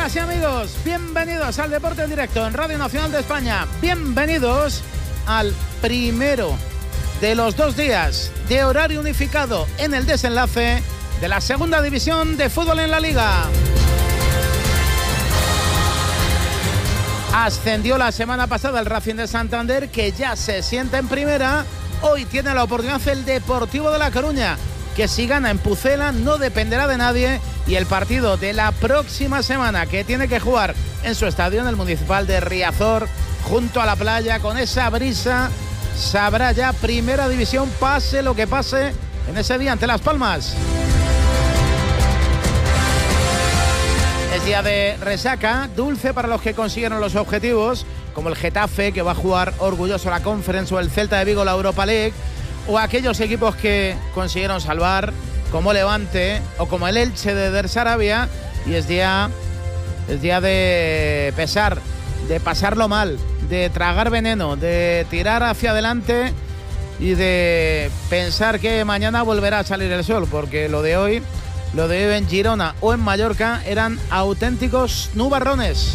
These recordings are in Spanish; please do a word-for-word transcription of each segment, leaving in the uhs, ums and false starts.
Amigas y amigos, bienvenidos al Deporte en Directo en Radio Nacional de España. Bienvenidos al primero de los dos días de horario unificado en el desenlace de la segunda división de fútbol en la Liga. Ascendió la semana pasada el Racing de Santander, que ya se sienta en primera. Hoy tiene la oportunidad el Deportivo de La Coruña, que si gana en Pucela no dependerá de nadie, y el partido de la próxima semana, que tiene que jugar en su estadio, en el Municipal de Riazor, junto a la playa, con esa brisa, sabrá ya primera división, pase lo que pase en ese día ante Las Palmas. Es día de resaca, dulce para los que consiguieron los objetivos, como el Getafe, que va a jugar orgulloso la Conference, o el Celta de Vigo la Europa League, o aquellos equipos que consiguieron salvar, como Levante o como el Elche de Der Sarabia. Y es día, es día de pesar, de pasarlo mal, de tragar veneno, de tirar hacia adelante y de pensar que mañana volverá a salir el sol, porque lo de hoy, lo de hoy en Girona o en Mallorca eran auténticos nubarrones.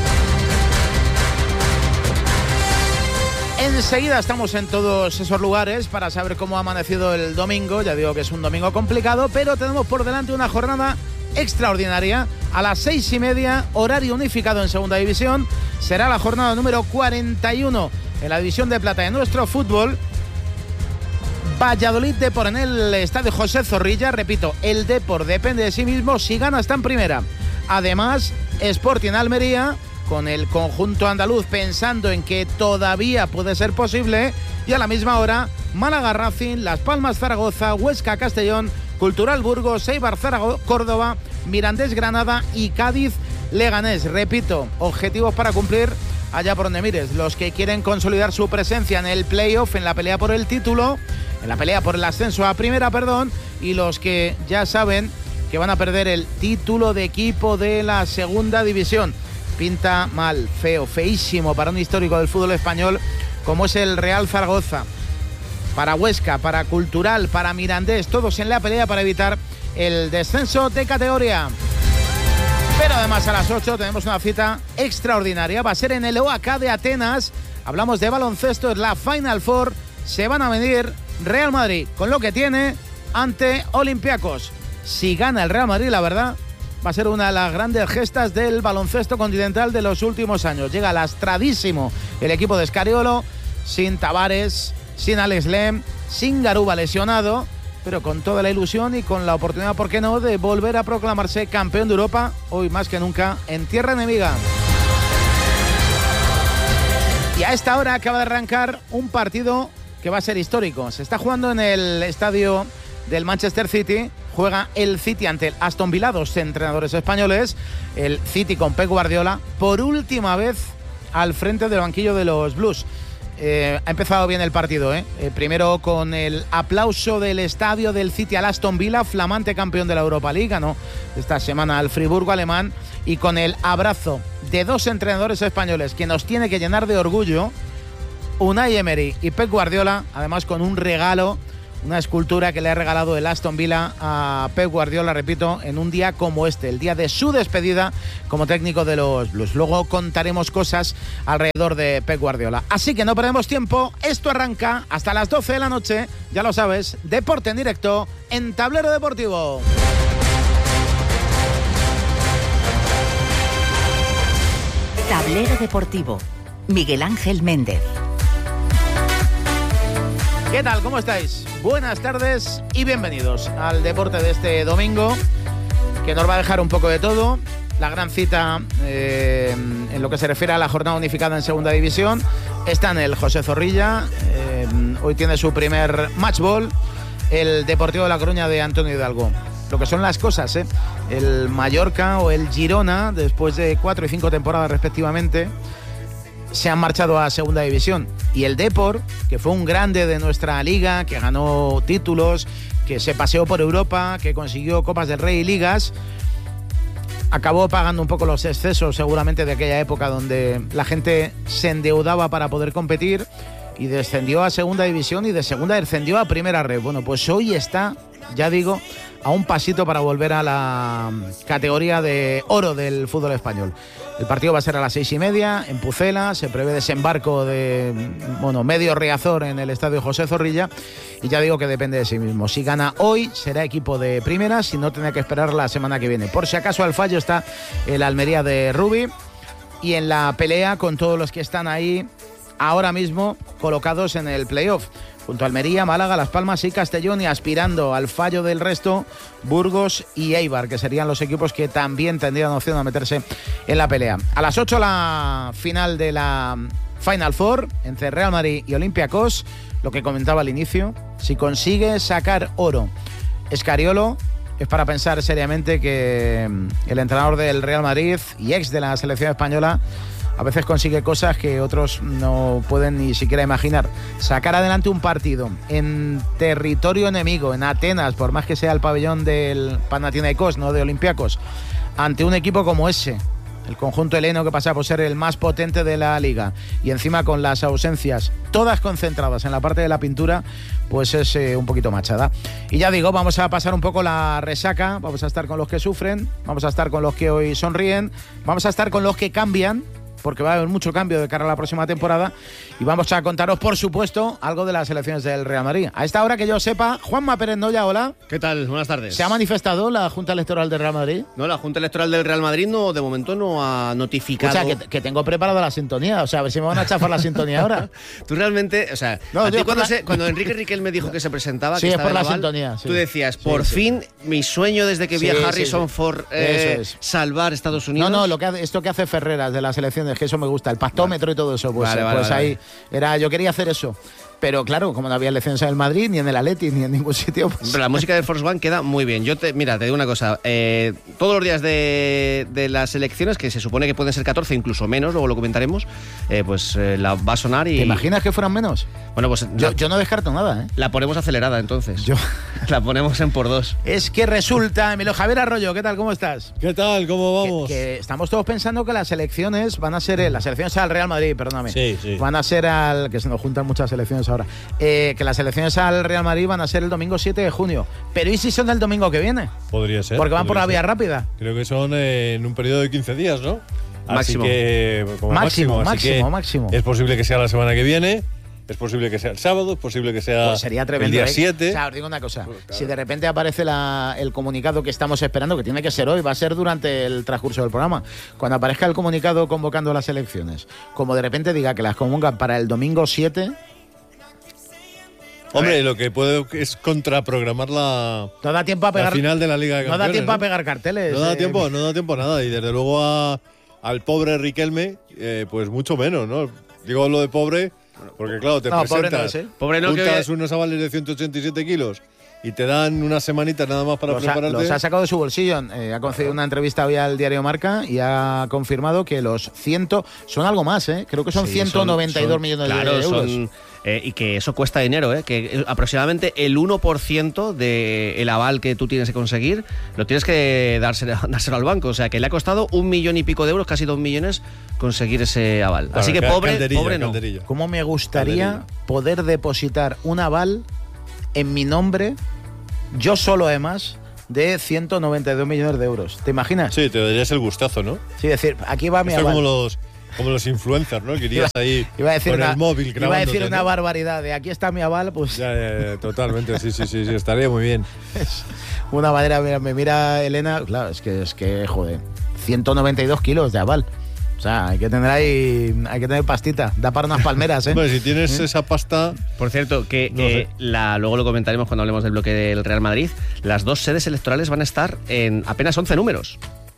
Enseguida estamos en todos esos lugares para saber cómo ha amanecido el domingo. Ya digo que es un domingo complicado, pero tenemos por delante una jornada extraordinaria. A las seis y media, horario unificado en segunda división, será la jornada número cuarenta y uno en la división de plata de nuestro fútbol. Valladolid Depor en el estadio José Zorrilla. Repito, el Depor depende de sí mismo, si gana está en primera. Además, Sporting Almería, con el conjunto andaluz pensando en que todavía puede ser posible. Y a la misma hora, Málaga Racing, Las Palmas Zaragoza, Huesca Castellón, Cultural Burgos, Eibar Zaragoza, Córdoba, Mirandés Granada y Cádiz Leganés. Repito, objetivos para cumplir allá por donde mires. Los que quieren consolidar su presencia en el playoff, en la pelea por el título, en la pelea por el ascenso a primera, perdón, y los que ya saben que van a perder el título de equipo de la segunda división. Pinta mal, feo, feísimo para un histórico del fútbol español como es el Real Zaragoza. Para Huesca, para Cultural, para Mirandés, todos en la pelea para evitar el descenso de categoría. Pero además a las ocho tenemos una cita extraordinaria. Va a ser en el O A K de Atenas. Hablamos de baloncesto, es la Final Four. Se van a medir Real Madrid con lo que tiene ante Olympiacos. Si gana el Real Madrid, la verdad, va a ser una de las grandes gestas del baloncesto continental de los últimos años. Llega lastradísimo el equipo de Scariolo, sin Tavares, sin Alex Lem, sin Garuba lesionado, pero con toda la ilusión y con la oportunidad, ¿por qué no?, de volver a proclamarse campeón de Europa, hoy más que nunca en tierra enemiga. Y a esta hora acaba de arrancar un partido que va a ser histórico. Se está jugando en el estadio del Manchester City. Juega el City ante el Aston Villa, dos entrenadores españoles. El City con Pep Guardiola, por última vez al frente del banquillo de los Blues. Eh, ha empezado bien el partido, ¿eh? Eh, primero con el aplauso del estadio del City al Aston Villa, flamante campeón de la Europa League, ganó esta semana al Friburgo alemán, y con el abrazo de dos entrenadores españoles que nos tiene que llenar de orgullo, Unai Emery y Pep Guardiola, además con un regalo, una escultura que le ha regalado el Aston Villa a Pep Guardiola, repito, en un día como este, el día de su despedida como técnico de los Blues. Luego contaremos cosas alrededor de Pep Guardiola. Así que no perdemos tiempo, esto arranca hasta las doce de la noche, ya lo sabes, Deporte en Directo en Tablero Deportivo. Tablero Deportivo, Miguel Ángel Méndez. ¿Qué tal? ¿Cómo estáis? Buenas tardes y bienvenidos al deporte de este domingo, que nos va a dejar un poco de todo. La gran cita eh, en lo que se refiere a la jornada unificada en segunda división está en el José Zorrilla. Eh, hoy tiene su primer match ball el Deportivo de La Coruña de Antonio Hidalgo. Lo que son las cosas, ¿eh? El Mallorca o el Girona, después de cuatro y cinco temporadas respectivamente, se han marchado a segunda división. Y el Depor, que fue un grande de nuestra liga, que ganó títulos, que se paseó por Europa, que consiguió Copas del Rey y ligas, acabó pagando un poco los excesos seguramente de aquella época donde la gente se endeudaba para poder competir, y descendió a segunda división y de segunda descendió a primera red. Bueno, pues hoy está, ya digo, a un pasito para volver a la categoría de oro del fútbol español. El partido va a ser a las seis y media en Pucela, se prevé desembarco de bueno, medio Riazor en el estadio José Zorrilla y ya digo que depende de sí mismo. Si gana hoy será equipo de primera, si no tendrá que esperar la semana que viene. Por si acaso al fallo está el Almería de Rubi y en la pelea con todos los que están ahí ahora mismo colocados en el playoff. Junto a Almería, Málaga, Las Palmas y Castellón y aspirando al fallo del resto, Burgos y Eibar, que serían los equipos que también tendrían opción a meterse en la pelea. A las ocho la final de la Final Four entre Real Madrid y Olympiacos, lo que comentaba al inicio. Si consigue sacar oro Escariolo, es para pensar seriamente que el entrenador del Real Madrid y ex de la selección española a veces consigue cosas que otros no pueden ni siquiera imaginar. Sacar adelante un partido en territorio enemigo, en Atenas, por más que sea el pabellón del Panathinaikos, no de Olympiacos, ante un equipo como ese, el conjunto heleno que pasa por ser el más potente de la liga, y encima con las ausencias todas concentradas en la parte de la pintura, pues es eh, un poquito machada. Y ya digo, vamos a pasar un poco la resaca, vamos a estar con los que sufren, vamos a estar con los que hoy sonríen, vamos a estar con los que cambian, porque va a haber mucho cambio de cara a la próxima temporada, y vamos a contaros, por supuesto, algo de las elecciones del Real Madrid. A esta hora que yo sepa, Juanma Pérez Noya, hola. ¿Qué tal? Buenas tardes. ¿Se ha manifestado la Junta Electoral del Real Madrid? No, la Junta Electoral del Real Madrid no, de momento no ha notificado. O sea, que, que tengo preparada la sintonía, o sea, a ver si me van a chafar la sintonía ahora. Tú realmente, o sea, no, a ti cuando, la... se, cuando Enrique Riquelme me dijo que se presentaba, sí, que es estaba por la Naval, sintonía. Sí. Tú decías, por sí, fin, sí. mi sueño desde que vi sí, a Harrison sí, sí. Ford eh, es. salvar Estados Unidos. No, no, lo que hace, esto que hace Ferreras de las elecciones, que eso me gusta, el pactómetro vale. y todo eso, pues, vale, vale, pues vale, ahí vale. era, yo quería hacer eso. Pero claro, como no había elecciones en el Madrid, ni en el Atleti, ni en ningún sitio. Pues... Pero la música de Force One queda muy bien. Yo te, mira, te digo una cosa. Eh, todos los días de, de las elecciones, que se supone que pueden ser catorce, incluso menos, luego lo comentaremos, eh, pues eh, la va a sonar y... ¿Te imaginas que fueran menos? Bueno, pues... Yo, la, yo no descarto nada, ¿eh? La ponemos acelerada, entonces. Yo... La ponemos en por dos. Es que resulta, Emilio Javier Arroyo, ¿qué tal? ¿Cómo estás? ¿Qué tal? ¿Cómo vamos? Que, que estamos todos pensando que las elecciones van a ser... Las elecciones al Real Madrid, perdóname. Sí, sí. Van a ser al... Que se nos juntan muchas elecciones ahora. Eh, que las elecciones al Real Madrid van a ser el domingo siete de junio. Pero ¿y si son el domingo que viene? Podría ser. Porque van por la ser. vía rápida. Creo que son eh, en un periodo de quince días, ¿no? Máximo. Así que, como máximo, máximo, así máximo, que máximo. Es posible que sea la semana que viene, es posible que sea el sábado, es posible que sea pues sería tremendo, el día ¿eh? siete. O sea, os digo una cosa. Pues claro. Si de repente aparece la, el comunicado que estamos esperando, que tiene que ser hoy, va a ser durante el transcurso del programa. Cuando aparezca el comunicado convocando las elecciones, como de repente diga que las convocan para el domingo siete... Hombre, lo que puedo es contraprogramar la, no da tiempo a pegar, la final de la Liga de no Campeones. da tiempo ¿no? a pegar carteles. No da eh. tiempo, no da tiempo a nada. Y desde luego a, al pobre Riquelme, eh, pues mucho menos, ¿no? Digo lo de pobre, porque claro, te No, pobre presentas, no es, ¿eh? Pobre no, juntas que... unos avales de ciento ochenta y siete kilos y te dan unas semanitas nada más para los prepararte. Ha, los ha sacado de su bolsillo. Eh, ha concedido una entrevista hoy al diario Marca y ha confirmado que los cien son algo más, ¿eh? Creo que son Sí, ciento noventa y dos son, son, millones claro, de euros. Son, eh, y que eso cuesta dinero, ¿eh? Que aproximadamente el uno por ciento del aval que tú tienes que conseguir lo tienes que dárselo, dárselo al banco. O sea, que le ha costado un millón y pico de euros, casi dos millones, conseguir ese aval. Claro, Así que pobre, pobre no. calderillo. ¿Cómo me gustaría Calderillo. poder depositar un aval en mi nombre, yo solo además, de ciento noventa y dos millones de euros? ¿Te imaginas? Sí, te darías el gustazo, ¿no? Sí, decir, aquí va mi Esto aval. como los, como los influencers, ¿no? Que irías ahí Iba a decir con una, el móvil iba a grabándote, decir una ¿no? barbaridad de aquí está mi aval, pues Ya, ya, ya, totalmente, sí, sí, sí, sí, estaría muy bien. es una manera. Mira, me mira Elena, claro, es que, es que, joder, ciento noventa y dos kilos de aval. O sea, hay que tener ahí, hay que tener pastita, da para unas palmeras, ¿eh? Bueno, si tienes ¿Eh? esa pasta... Por cierto, que No eh, sé. la, luego lo comentaremos cuando hablemos del bloque del Real Madrid, las dos sedes electorales van a estar en apenas once números.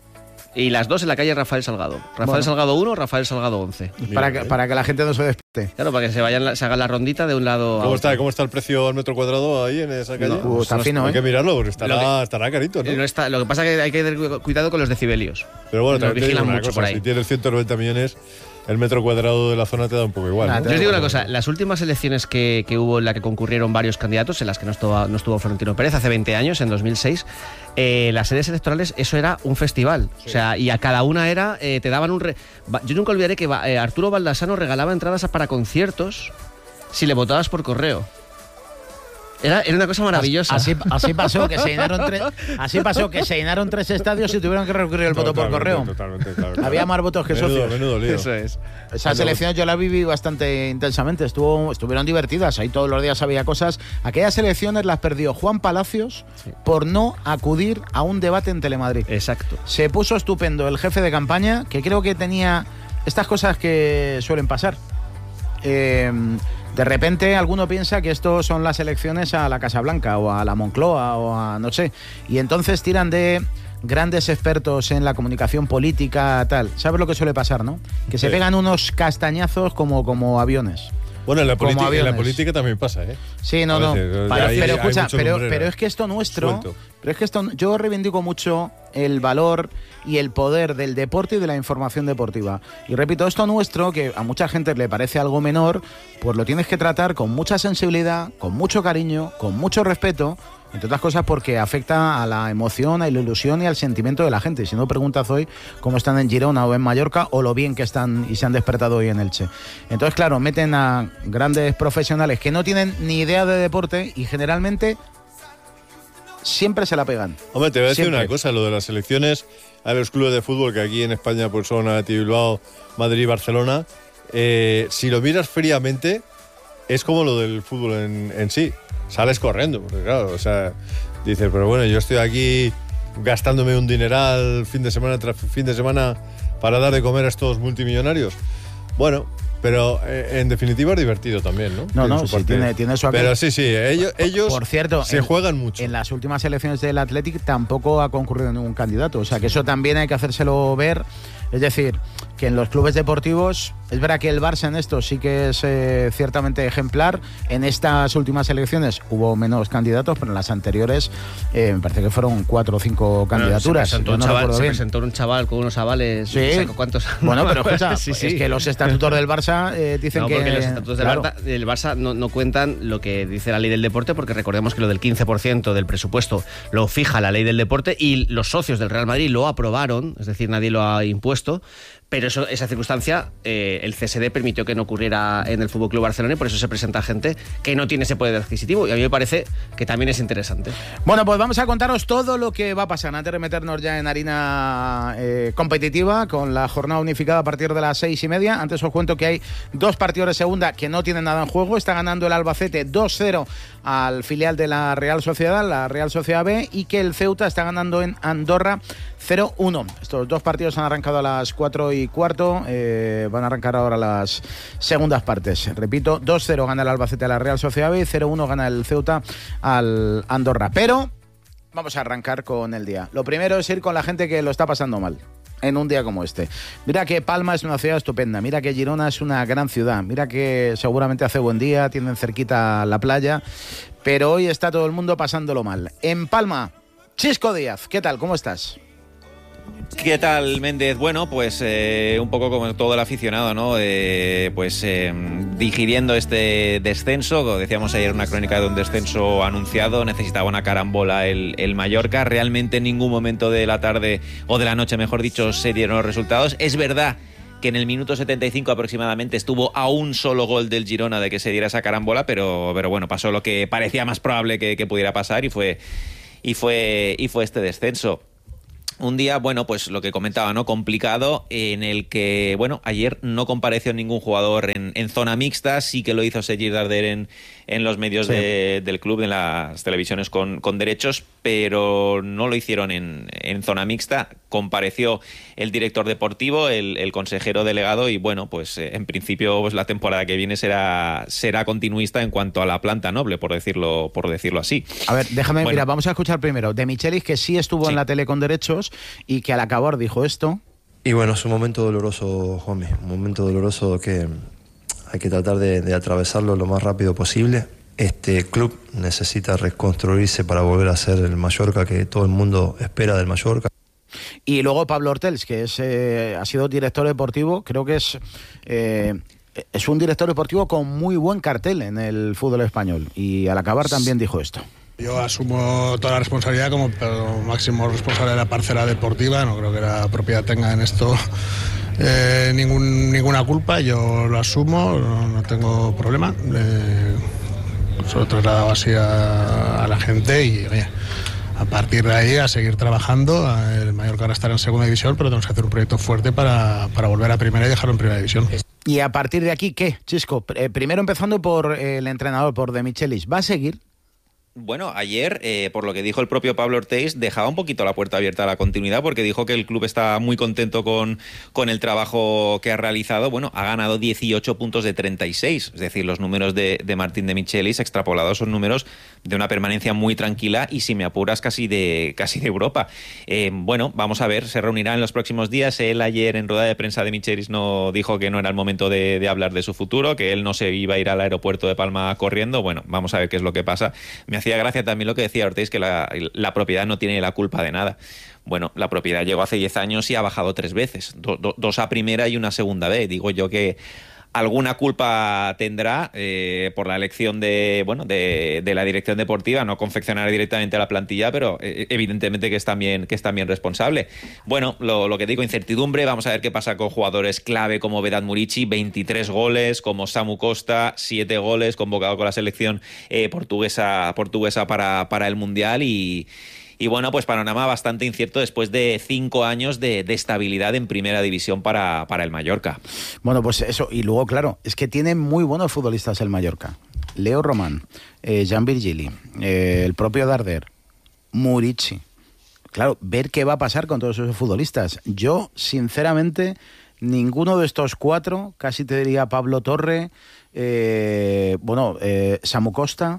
Y las dos en la calle Rafael Salgado. Rafael Bueno. Salgado uno, Rafael Salgado once. para, Mira, que, ¿eh? para que la gente no se despierte. Claro, para que se vayan, se hagan la rondita de un lado a ¿Cómo otro. está, ¿Cómo está el precio al metro cuadrado ahí en esa calle? Uh, está fino, Hay ¿eh? que mirarlo porque estará, Lo que- estará carito, ¿no? No está, lo que pasa es que hay que tener cuidado con los decibelios. Pero bueno, Nos también te digo vigilan una mucho cosa, por ahí. si tienes ciento noventa millones, el metro cuadrado de la zona te da un poco igual, Nah, ¿no? te Yo os digo una Bueno, cosa, las últimas elecciones que, que hubo en las que concurrieron varios candidatos, en las que no estuvo, no estuvo Florentino Pérez, hace veinte años, en dos mil seis, eh, las sedes electorales, eso era un festival. Sí. O sea, y a cada una era, eh, te daban un... Re... Yo nunca olvidaré que eh, Arturo Baldassano regalaba entradas para conciertos si le votabas por correo. Era, era una cosa maravillosa. Así, así pasó que se llenaron tres, así pasó que se llenaron tres estadios y tuvieron que recurrir el voto por correo. Totalmente, claro, claro. Había más votos que menudo, socios. Menudo lío. Eso es. Esas elecciones yo las viví bastante intensamente. Estuvo, estuvieron divertidas. Ahí todos los días había cosas. Aquellas elecciones las perdió Juan Palacios sí. por no acudir a un debate en Telemadrid. Exacto. Se puso estupendo el jefe de campaña, que creo que tenía estas cosas que suelen pasar. Eh, de repente alguno piensa que esto son las elecciones a la Casa Blanca o a la Moncloa o a no sé, y entonces tiran de grandes expertos en la comunicación política, tal. ¿Sabes lo que suele pasar, no? Que se sí. pegan unos castañazos como, como aviones. Bueno, en la, en la política también pasa, ¿eh? Sí, no, no. Pero, hay, pero escucha, pero, pero es que esto nuestro, suelto. pero es que esto, yo reivindico mucho el valor y el poder del deporte y de la información deportiva. Y repito, esto nuestro, que a mucha gente le parece algo menor, pues lo tienes que tratar con mucha sensibilidad, con mucho cariño, con mucho respeto, entre otras cosas porque afecta a la emoción, a la ilusión y al sentimiento de la gente. Si no, preguntas hoy cómo están en Girona o en Mallorca o lo bien que están y se han despertado hoy en Elche. Entonces, claro, meten a grandes profesionales que no tienen ni idea de deporte y generalmente siempre se la pegan. Hombre, te voy a decir siempre. una cosa, lo de las elecciones a los clubes de fútbol, que aquí en España pues son Athletic Bilbao, Madrid y Barcelona, eh, si lo miras fríamente, es como lo del fútbol en, en sí. Sales corriendo, porque claro, o sea, dices, pero bueno, yo estoy aquí gastándome un dineral fin de semana tras fin de semana para dar de comer a estos multimillonarios. Bueno, pero eh, en definitiva es divertido también, ¿no? No, no, sí, tiene, tiene su aquel. Pero sí, sí, ellos, ellos por cierto, se en, juegan mucho. En las últimas elecciones del Athletic tampoco ha concurrido ningún candidato, o sea que eso también hay que hacérselo ver. Es decir, que en los clubes deportivos, es verdad que el Barça en esto sí que es eh, ciertamente ejemplar. En estas últimas elecciones hubo menos candidatos, pero en las anteriores eh, me parece que fueron cuatro o cinco candidaturas. Bueno, se, presentó no un, chaval, se bien. presentó un chaval con unos avales. Sí. No sé cuántos. Bueno, pero escucha, sí, pues sí. es que los estatutos del Barça eh, dicen no, que... porque los estatutos claro. del Barça, del Barça no, no cuentan lo que dice la ley del deporte, porque recordemos que lo del quince por ciento del presupuesto lo fija la ley del deporte y los socios del Real Madrid lo aprobaron, es decir, nadie lo ha impuesto. Pero eso, esa circunstancia, eh, el C S D permitió que no ocurriera en el F C Barcelona y por eso se presenta gente que no tiene ese poder adquisitivo. Y a mí me parece que también es interesante. Bueno, pues vamos a contaros todo lo que va a pasar antes de meternos ya en harina eh, competitiva con la jornada unificada a partir de las seis y media. Antes os cuento que hay dos partidos de segunda que no tienen nada en juego. Está ganando el Albacete dos cero al filial de la Real Sociedad, la Real Sociedad B, y que el Ceuta está ganando en Andorra cero uno. Estos dos partidos han arrancado a las cuatro y cuarto, eh, van a arrancar ahora las segundas partes. Repito, dos cero gana el Albacete a la Real Sociedad B y cero uno gana el Ceuta al Andorra. Pero vamos a arrancar con el día. Lo primero es ir con la gente que lo está pasando mal en un día como este. Mira que Palma es una ciudad estupenda, mira que Girona es una gran ciudad, mira que seguramente hace buen día, tienen cerquita la playa, pero hoy está todo el mundo pasándolo mal. En Palma, Chisco Díaz, ¿qué tal? ¿Cómo estás? ¿Qué tal, Méndez? Bueno, pues eh, un poco como todo el aficionado, ¿no? Eh, pues eh, digiriendo este descenso, como decíamos ayer, una crónica de un descenso anunciado, necesitaba una carambola el, el Mallorca. Realmente en ningún momento de la tarde, o de la noche, mejor dicho, se dieron los resultados. Es verdad que en el minuto setenta y cinco aproximadamente estuvo a un solo gol del Girona de que se diera esa carambola, pero, pero bueno, pasó lo que parecía más probable que, que pudiera pasar y fue, y fue, y fue este descenso. Un día, bueno, pues lo que comentaba, ¿no? Complicado, en el que, bueno, ayer no compareció ningún jugador en, en zona mixta, sí que lo hizo Sergi Darder en, en los medios sí. de, del club, en las televisiones con, con derechos, pero no lo hicieron en, en zona mixta. Compareció el director deportivo, el, el consejero delegado y, bueno, pues eh, en principio pues la temporada que viene será, será continuista en cuanto a la planta noble, por decirlo, por decirlo así. A ver, déjame, bueno, mira, vamos a escuchar primero de Michelis, que sí estuvo sí. en la tele con derechos y que al acabar dijo esto. Y bueno, es un momento doloroso, Juanmi, un momento doloroso que hay que tratar de, de atravesarlo lo más rápido posible. Este club necesita reconstruirse para volver a ser el Mallorca que todo el mundo espera del Mallorca. Y luego Pablo Hortels, que es eh, ha sido director deportivo, creo que es eh, es un director deportivo con muy buen cartel en el fútbol español. Y al acabar también dijo esto. Yo asumo toda la responsabilidad como máximo responsable de la parcela deportiva. No creo que la propiedad tenga en esto eh, ningún, ninguna culpa. Yo lo asumo, no, no tengo problema. Eh, se lo he trasladado así a, a la gente y, oye, a partir de ahí a seguir trabajando. El Mallorca ahora estará en segunda división, pero tenemos que hacer un proyecto fuerte para, para volver a primera y dejarlo en primera división. Y a partir de aquí, ¿qué, Chisco? Eh, primero empezando por eh, el entrenador, por De Michelis. ¿Va a seguir? Bueno, ayer, eh, por lo que dijo el propio Pablo Ortiz, dejaba un poquito la puerta abierta a la continuidad, porque dijo que el club está muy contento con, con el trabajo que ha realizado. Bueno, ha ganado dieciocho puntos de treinta y seis, es decir, los números de, de Martín De Michelis extrapolados son números de una permanencia muy tranquila y, si me apuras, casi de, casi de Europa. Eh, bueno, vamos a ver, se reunirá en los próximos días. Él ayer en rueda de prensa de Michelis no dijo que no era el momento de, de hablar de su futuro, que él no se iba a ir al aeropuerto de Palma corriendo. Bueno, vamos a ver qué es lo que pasa. Me hacía gracia también lo que decía Ortiz, que la, la propiedad no tiene la culpa de nada. Bueno, la propiedad llegó hace diez años y ha bajado tres veces, do, do, dos a primera y una segunda vez. Digo yo que alguna culpa tendrá eh, por la elección de, bueno, de, de la dirección deportiva, no confeccionar directamente la plantilla, pero eh, evidentemente que es también, que es también responsable. Bueno, lo, lo que digo, incertidumbre. Vamos a ver qué pasa con jugadores clave como Vedat Murici, veintitrés goles, como Samu Costa, siete goles, convocado con la selección eh, portuguesa, portuguesa para, para el Mundial. Y Y bueno, pues panorama bastante incierto después de cinco años de, de estabilidad en primera división para, para el Mallorca. Bueno, pues eso. Y luego, claro, es que tiene muy buenos futbolistas el Mallorca. Leo Román, eh, Jan Virgili, eh, el propio Darder, Murici. Claro, ver qué va a pasar con todos esos futbolistas. Yo, sinceramente, ninguno de estos cuatro, casi te diría Pablo Torre, eh, bueno, eh, Samu Costa...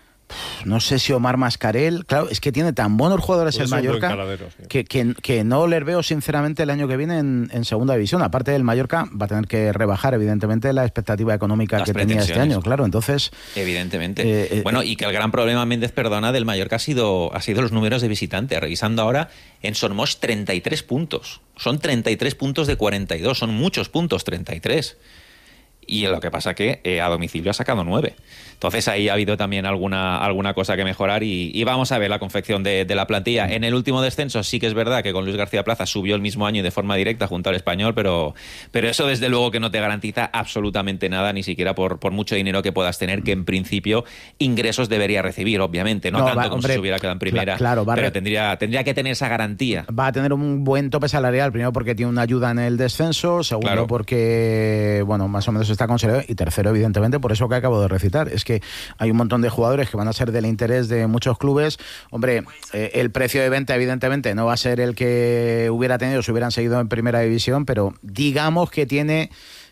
No sé si Omar Mascarell, claro, es que tiene tan buenos jugadores el Mallorca sí. que, que, que no les veo sinceramente el año que viene en, en segunda división. Aparte del Mallorca va a tener que rebajar evidentemente la expectativa económica Las que tenía este año, claro, entonces... Evidentemente. Eh, eh, bueno, y que el gran problema, Méndez, perdona, del Mallorca ha sido, ha sido los números de visitante. Revisando ahora, en Sormos treinta y tres puntos. Son treinta y tres puntos de cuarenta y dos, son muchos puntos, treinta y tres. Y lo que pasa que eh, a domicilio ha sacado nueve. Entonces ahí ha habido también alguna, alguna cosa que mejorar y, y vamos a ver la confección de, de la plantilla. En el último descenso sí que es verdad que con Luis García Plaza subió el mismo año y de forma directa junto al Español, pero, pero eso desde luego que no te garantiza absolutamente nada, ni siquiera por, por mucho dinero que puedas tener, que en principio ingresos debería recibir, obviamente. No, no tanto va, como hombre, si se hubiera quedado en primera, claro, va pero tendría, tendría que tener esa garantía. Va a tener un buen tope salarial, primero porque tiene una ayuda en el descenso, segundo claro. porque, bueno, más o menos está considerado, y tercero, evidentemente, por eso que acabo de recitar. Es que hay un montón de jugadores que van a ser del interés de muchos clubes. Hombre, eh, el precio de venta, evidentemente, no va a ser el que hubiera tenido si hubieran seguido en primera división, pero digamos que tiene...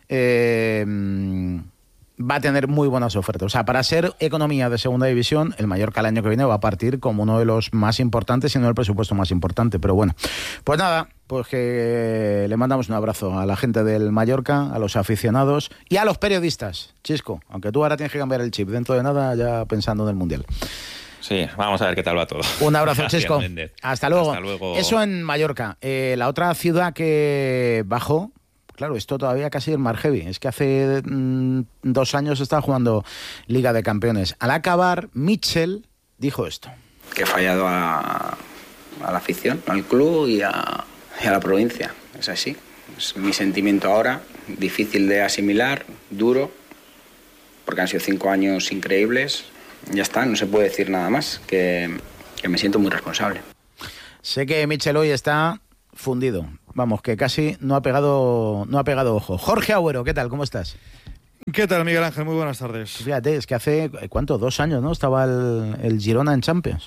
Eh, va a tener muy buenas ofertas. O sea, para ser economía de segunda división, el Mallorca el año que viene va a partir como uno de los más importantes, siendo el presupuesto más importante. Pero bueno, pues nada, pues que le mandamos un abrazo a la gente del Mallorca, a los aficionados y a los periodistas. Chisco, aunque tú ahora tienes que cambiar el chip dentro de nada, ya pensando en el Mundial. Sí, vamos a ver qué tal va todo. Un abrazo, Gracias, Chisco. Méndez. Hasta luego. Hasta luego. Eso en Mallorca. Eh, la otra ciudad que bajó, claro, esto todavía casi es más heavy. Es que hace mmm, dos años estaba jugando Liga de Campeones. Al acabar, Mitchell dijo esto. Que he fallado a, a la afición, al club y a, y a la provincia. Es así. Es mi sentimiento ahora, difícil de asimilar, duro, porque han sido cinco años increíbles. Ya está, no se puede decir nada más, que, que me siento muy responsable. Sé que Mitchell hoy está fundido. Vamos, que casi no ha pegado no ha pegado ojo. Jorge Agüero, ¿qué tal? ¿Cómo estás? ¿Qué tal, Miguel Ángel? Muy buenas tardes. Fíjate, es que hace, ¿cuánto? Dos años, ¿no? Estaba el, el Girona en Champions.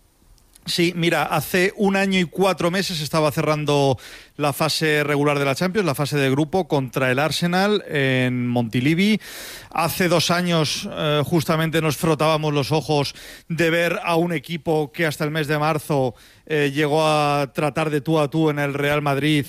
Sí, mira, hace un año y cuatro meses estaba cerrando la fase regular de la Champions, la fase de grupo contra el Arsenal en Montilivi. Hace dos años eh, justamente nos frotábamos los ojos de ver a un equipo que hasta el mes de marzo eh, llegó a tratar de tú a tú en el Real Madrid,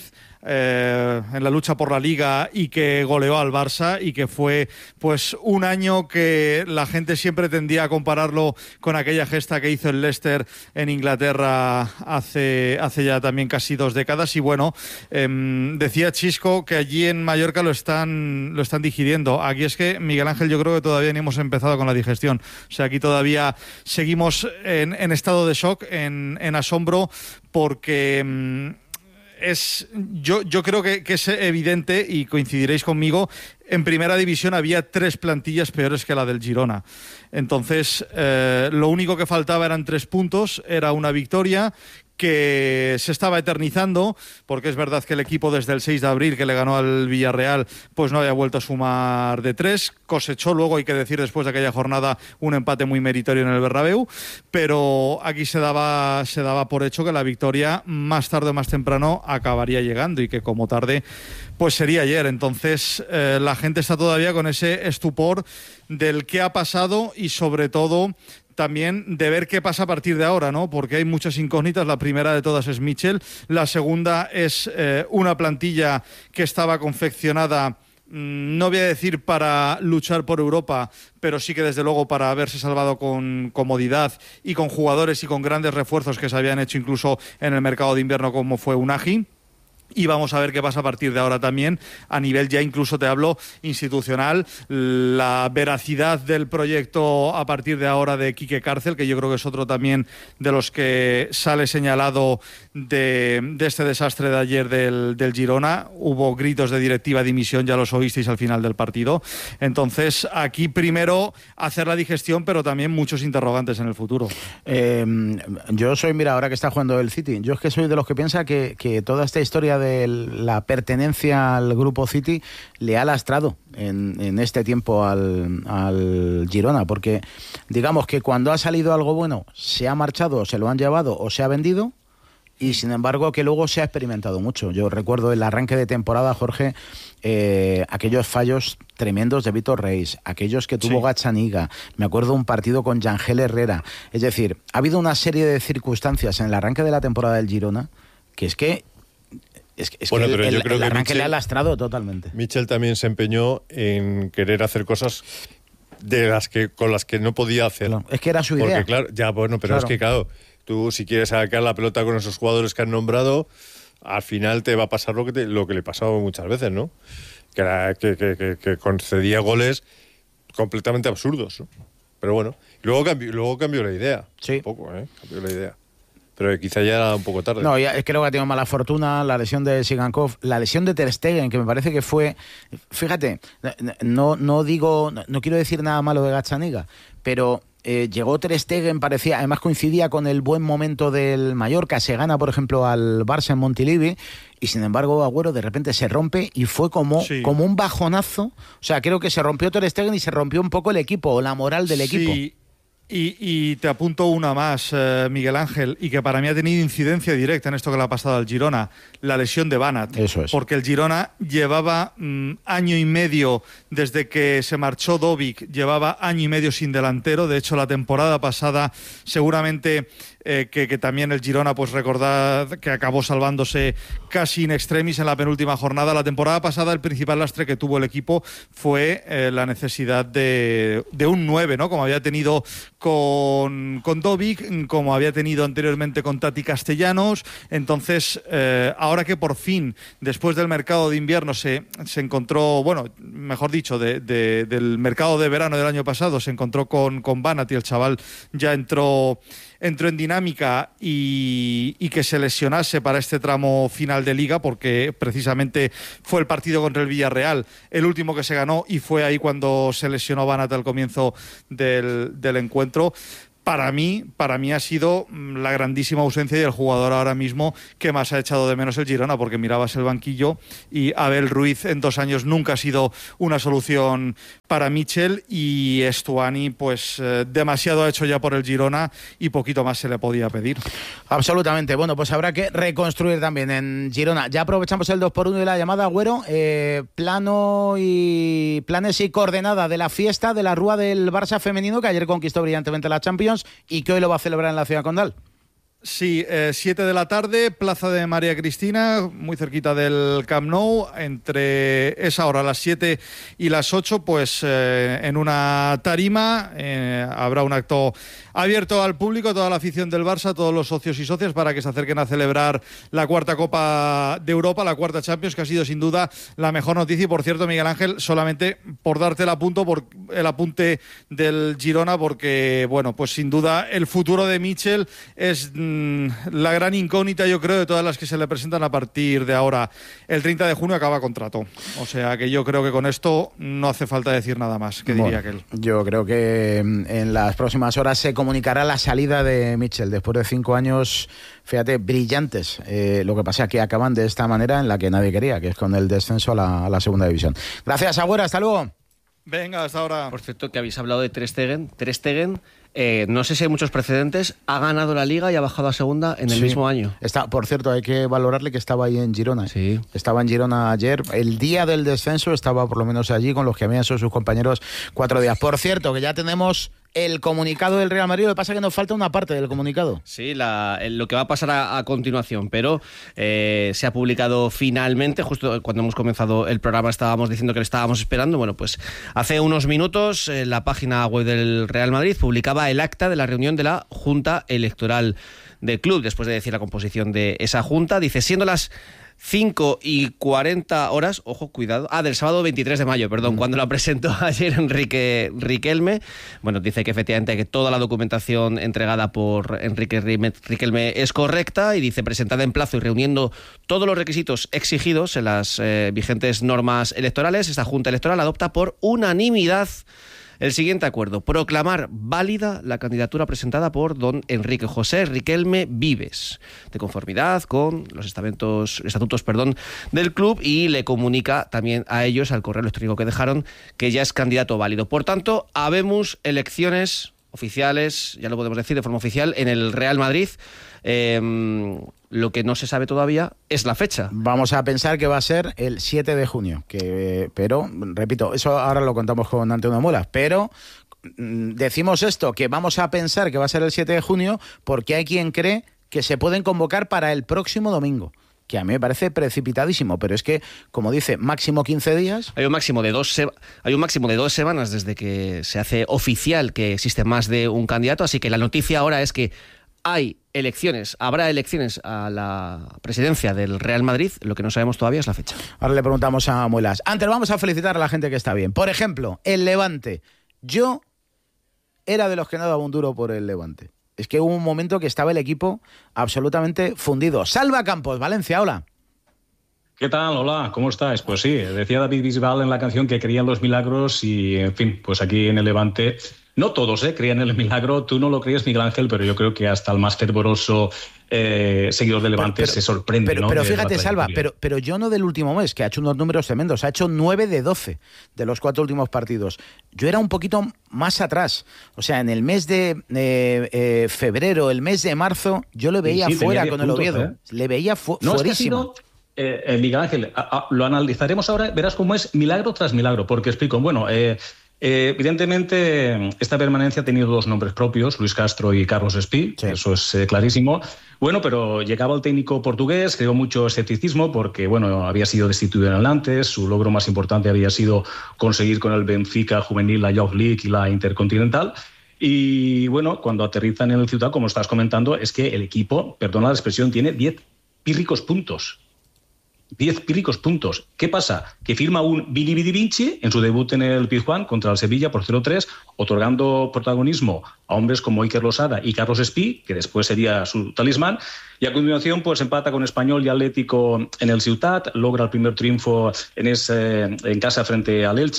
Eh, en la lucha por la Liga, y que goleó al Barça, y que fue pues un año que la gente siempre tendía a compararlo con aquella gesta que hizo el Leicester en Inglaterra hace, hace ya también casi dos décadas. Y bueno, eh, decía Chisco que allí en Mallorca lo están, lo están digiriendo. Aquí es que, Miguel Ángel, yo creo que todavía ni hemos empezado con la digestión. O sea, aquí todavía seguimos en, en estado de shock, en, en asombro, porque... es yo, yo creo que, que es evidente, y coincidiréis conmigo, en primera división había tres plantillas peores que la del Girona. Entonces, eh, lo único que faltaba eran tres puntos, era una victoria que se estaba eternizando, porque es verdad que el equipo desde el seis de abril, que le ganó al Villarreal, pues no había vuelto a sumar de tres, cosechó luego, hay que decir, después de aquella jornada, un empate muy meritorio en el Bernabéu, pero aquí se daba, se daba por hecho que la victoria, más tarde o más temprano, acabaría llegando, y que como tarde, pues sería ayer. Entonces, eh, la gente está todavía con ese estupor del qué ha pasado, y sobre todo también de ver qué pasa a partir de ahora, ¿no? Porque hay muchas incógnitas. La primera de todas es Mitchell. La segunda es eh, una plantilla que estaba confeccionada, mmm, no voy a decir para luchar por Europa, pero sí que desde luego para haberse salvado con comodidad y con jugadores y con grandes refuerzos que se habían hecho incluso en el mercado de invierno, como fue Unagi. Y vamos a ver qué pasa a partir de ahora también, a nivel ya incluso te hablo institucional, la veracidad del proyecto a partir de ahora de Quique Cárcel, que yo creo que es otro también de los que sale señalado de, de este desastre de ayer del, del Girona. Hubo gritos de directiva, dimisión, ya los oísteis al final del partido. Entonces, aquí primero hacer la digestión, pero también muchos interrogantes en el futuro. Eh, yo soy, mira, ahora que está jugando el City, yo es que soy de los que piensa que, que toda esta historia de la pertenencia al grupo City le ha lastrado en, en este tiempo al, al Girona, porque digamos que cuando ha salido algo bueno se ha marchado, se lo han llevado o se ha vendido, y sin embargo que luego se ha experimentado mucho. Yo recuerdo el arranque de temporada, Jorge, eh, aquellos fallos tremendos de Víctor Reis, aquellos que tuvo sí. Gazzaniga, me acuerdo un partido con Yangel Herrera. Es decir, ha habido una serie de circunstancias en el arranque de la temporada del Girona que es que Es que, es bueno, que pero el, yo creo el que arranque Mitchell, le ha lastrado totalmente. Mitchell también se empeñó en querer hacer cosas de las que con las que no podía hacer. Claro, es que era su idea. Porque claro, ya bueno, pero claro. es que claro, tú si quieres sacar la pelota con esos jugadores que han nombrado, al final te va a pasar lo que te, lo que le pasaba muchas veces, ¿no? Que, era, que, que, que, que concedía goles completamente absurdos, ¿no? Pero bueno, luego cambió, luego cambió la idea. Sí. Un poco, ¿eh? Cambió la idea. Pero quizá ya era un poco tarde. No, ya creo que ha tenido mala fortuna, la lesión de Sigankov, la lesión de Ter Stegen, que me parece que fue... Fíjate, no, no digo, no quiero decir nada malo de Gazzaniga, pero eh, llegó Ter Stegen, parecía, además coincidía con el buen momento del Mallorca, se gana, por ejemplo, al Barça en Montilivi, y sin embargo Agüero de repente se rompe y fue como, sí. como un bajonazo. O sea, creo que se rompió Ter Stegen y se rompió un poco el equipo, o la moral del sí. equipo. Y, y te apunto una más, eh, Miguel Ángel, y que para mí ha tenido incidencia directa en esto que le ha pasado al Girona, la lesión de Banat. Eso es. Porque el Girona llevaba mm, año y medio desde que se marchó Dovic, llevaba año y medio sin delantero. De hecho, la temporada pasada seguramente eh, que, que también el Girona, pues recordad que acabó salvándose casi in extremis en la penúltima jornada. La temporada pasada el principal lastre que tuvo el equipo fue eh, la necesidad de, de un nueve, ¿no? Como había tenido con, con Dovic, como había tenido anteriormente con Tati Castellanos. Entonces, eh, ahora que por fin, después del mercado de invierno se, se encontró, bueno, mejor dicho, de, de, del mercado de verano del año pasado, se encontró con, con Banat y el chaval ya entró... entró en dinámica y, y que se lesionase para este tramo final de Liga, porque precisamente fue el partido contra el Villarreal el último que se ganó, y fue ahí cuando se lesionó Banat al comienzo del, del encuentro. Para mí, para mí ha sido la grandísima ausencia y el jugador ahora mismo que más ha echado de menos el Girona, porque mirabas el banquillo y Abel Ruiz en dos años nunca ha sido una solución para Mitchell, y Stuani pues eh, demasiado ha hecho ya por el Girona y poquito más se le podía pedir. Absolutamente. Bueno, pues habrá que reconstruir también en Girona. Ya aprovechamos el dos por uno y la llamada, Agüero. Eh, plano y planes y coordenada de la fiesta de la Rúa del Barça femenino, que ayer conquistó brillantemente la Champions y que hoy lo va a celebrar en la ciudad condal. Sí, eh, siete de la tarde, Plaza de María Cristina, muy cerquita del Camp Nou. Entre esa hora, las siete y las ocho, pues eh, en una tarima eh, habrá un acto abierto al público, toda la afición del Barça, todos los socios y socias, para que se acerquen a celebrar la cuarta Copa de Europa, la cuarta Champions, que ha sido sin duda la mejor noticia. Y por cierto, Miguel Ángel, solamente por darte el apunto, por el apunte del Girona, porque bueno, pues sin duda el futuro de Mitchell es gran, la gran incógnita, yo creo, de todas las que se le presentan a partir de ahora. El treinta de junio acaba contrato. O sea que yo creo que con esto no hace falta decir nada más, que diría bueno, aquel. Yo creo que en las próximas horas se comunicará la salida de Mitchell después de cinco años, fíjate, brillantes. Eh, lo que pasa es que acaban de esta manera en la que nadie quería, que es con el descenso a la, a la segunda división. Gracias, Agüera, hasta luego. Venga, hasta ahora. Por cierto, que habéis hablado de Ter Stegen. Ter Stegen, eh, no sé si hay muchos precedentes, ha ganado la Liga y ha bajado a segunda en el sí. mismo año. Está, por cierto, hay que valorarle que estaba ahí en Girona. Sí. Estaba en Girona ayer. El día del descenso estaba por lo menos allí con los que habían sido sus compañeros cuatro días. Por cierto, que ya tenemos el comunicado del Real Madrid. Lo que pasa es que nos falta una parte del comunicado. Sí, la, lo que va a pasar a, a continuación, pero eh, se ha publicado finalmente, justo cuando hemos comenzado el programa estábamos diciendo que le estábamos esperando. Bueno, pues hace unos minutos en la página web del Real Madrid publicaba el acta de la reunión de la Junta Electoral del club, después de decir la composición de esa junta. Dice, siendo las cinco y cuarenta horas, ojo, cuidado, ah, del sábado veintitrés de mayo, perdón, mm. cuando la presentó ayer Enrique Riquelme. Bueno, dice que efectivamente que toda la documentación entregada por Enrique Riquelme es correcta y dice, presentada en plazo y reuniendo todos los requisitos exigidos en las eh, vigentes normas electorales, esta Junta Electoral adopta por unanimidad el siguiente acuerdo: proclamar válida la candidatura presentada por don Enrique José Riquelme Vives, de conformidad con los estamentos, estatutos perdón, del club, y le comunica también a ellos, al correo electrónico que dejaron, que ya es candidato válido. Por tanto, habemos elecciones oficiales, ya lo podemos decir de forma oficial, en el Real Madrid. Eh, lo que no se sabe todavía es la fecha. Vamos a pensar que va a ser el siete de junio, que, pero, repito, eso ahora lo contamos con Antonio Muelas, pero decimos esto, que vamos a pensar que va a ser el siete de junio porque hay quien cree que se pueden convocar para el próximo domingo, que a mí me parece precipitadísimo, pero es que, como dice, máximo quince días. Hay un máximo de dos, se- hay un máximo de dos semanas desde que se hace oficial que existe más de un candidato, así que la noticia ahora es que hay elecciones, habrá elecciones a la presidencia del Real Madrid. Lo que no sabemos todavía es la fecha. Ahora le preguntamos a Muelas. Antes vamos a felicitar a la gente que está bien. Por ejemplo, el Levante. Yo era de los que no daba un duro por el Levante. Es que hubo un momento que estaba el equipo absolutamente fundido. Salva Campos, Valencia, hola. ¿Qué tal? Hola, ¿cómo estáis? Pues sí, decía David Bisbal en la canción que creía en los milagros y, en fin, pues aquí en el Levante, no todos ¿eh? creían en el milagro. Tú no lo crees, Miguel Ángel, pero yo creo que hasta el más fervoroso eh, seguidor de Levante pero, pero, se sorprende. Pero, ¿no? pero de fíjate, Salva, pero, pero yo no del último mes, que ha hecho unos números tremendos, ha hecho nueve de doce de los cuatro últimos partidos. Yo era un poquito más atrás. O sea, en el mes de eh, eh, febrero, el mes de marzo, yo le veía sí, sí, fuera con el Oviedo. ¿eh? Le veía fu- no, fuerísimo. Eh, eh, Miguel Ángel, a, a, lo analizaremos ahora, verás cómo es milagro tras milagro, porque explico, bueno, eh, eh, evidentemente esta permanencia ha tenido dos nombres propios, Luis Castro y Carlos Espí, sí. Eso es eh, clarísimo. Bueno, pero llegaba el técnico portugués, creó mucho escepticismo porque, bueno, había sido destituido en el Nantes, su logro más importante había sido conseguir con el Benfica juvenil la Youth League y la Intercontinental. Y, bueno, cuando aterrizan en el Ciutat, como estás comentando, es que el equipo, perdona la expresión, tiene diez pírricos puntos. diez pírricos puntos. ¿Qué pasa? Que firma un Vini Vidi Vinci en su debut en el Pizjuán contra el Sevilla por cero tres, otorgando protagonismo a hombres como Iker Losada y Carlos Espí, que después sería su talismán, y a continuación pues empata con Español y Atlético en el Ciutat, logra el primer triunfo en, ese, en casa frente al Elche,